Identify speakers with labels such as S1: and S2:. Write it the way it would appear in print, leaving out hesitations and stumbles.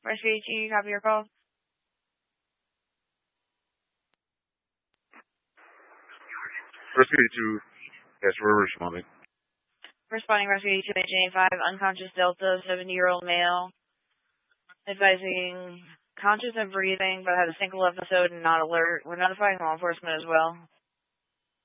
S1: Rescue 82, copy your call.
S2: Rescue 82, yes, we're responding.
S1: Responding Rescue 82, Agent 85, unconscious Delta, 70-year-old male. Advising conscious and breathing, but had a single episode and not alert. We're notifying law enforcement as well.